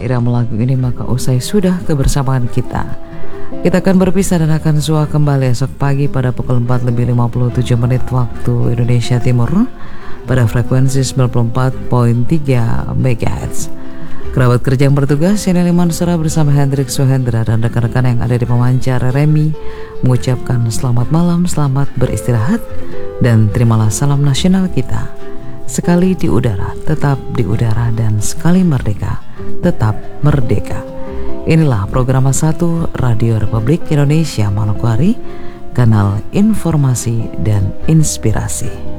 irama lagu ini maka usai sudah kebersamaan kita. Kita akan berpisah dan akan sua kembali esok pagi pada pukul 4:57 waktu Indonesia Timur pada frekuensi 94.3 MHz. Kerabat kerja yang bertugas Sineli Mansura bersama Hendrik Suhendra dan rekan-rekan yang ada di pemancar Remi mengucapkan selamat malam, selamat beristirahat, dan terimalah salam nasional kita. Sekali di udara, tetap di udara, dan sekali merdeka, tetap merdeka. Inilah program 1 Radio Republik Indonesia Manokwari, kanal informasi dan inspirasi.